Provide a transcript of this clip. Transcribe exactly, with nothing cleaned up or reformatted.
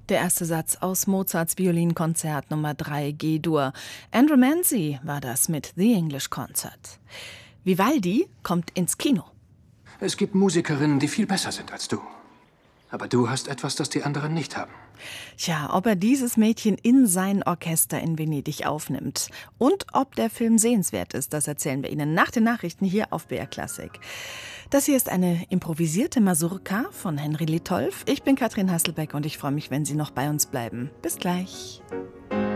Der erste Satz aus Mozarts Violinkonzert Nummer drei G-Dur. Andrew Manzi war das mit The English Concert. Vivaldi kommt ins Kino. Es gibt Musikerinnen, die viel besser sind als du. Aber du hast etwas, das die anderen nicht haben. Tja, ob er dieses Mädchen in sein Orchester in Venedig aufnimmt und ob der Film sehenswert ist, das erzählen wir Ihnen nach den Nachrichten hier auf B R Klassik. Das hier ist eine improvisierte Masurka von Henry Litolff. Ich bin Katrin Hasselbeck und ich freue mich, wenn Sie noch bei uns bleiben. Bis gleich.